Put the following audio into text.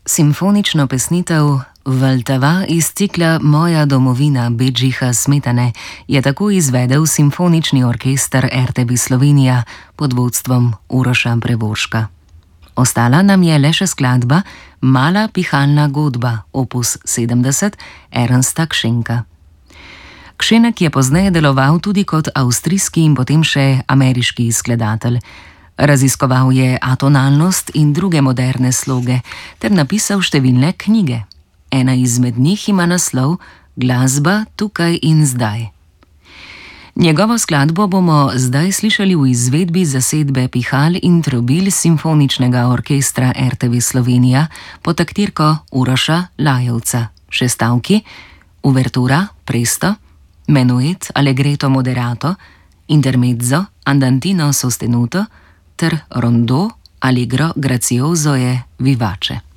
Simfonično pesnitev Vltava iz cikla Moja domovina Bedžiha Smetane je tako izvedel Simfonični orkester RTV Slovenija pod vodstvom Uroša Prevorška. Ostala nam je le še skladba Mala pihalna godba, opus 70, Ernsta Kšenka. Kšenek je pozneje deloval tudi kot avstrijski in potem še ameriški skladatelj. Raziskoval je atonalnost in druge moderne sloge ter napisal številne knjige. Ena izmed njih ima naslov Glasba tukaj in zdaj. Njegovo skladbo bomo zdaj slišali v izvedbi zasedbe pihal in trobil Simfoničnega orkestra RTV Slovenija pod taktirko Uroša Lajevca. Šestavki: uvertura, presto, menuet, allegretto moderato, intermezzo, andantino sostenuto ter rondo, allegro grazioso e vivace.